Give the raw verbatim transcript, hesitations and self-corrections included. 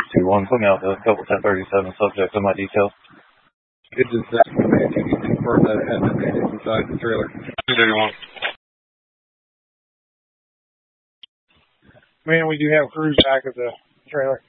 two one, put me out the couple ten thirty-seven subject on my details. It's just that man, you can confirm that it hasn't been inside the trailer. two thirty-one. Man, we do have crews back at the trailer.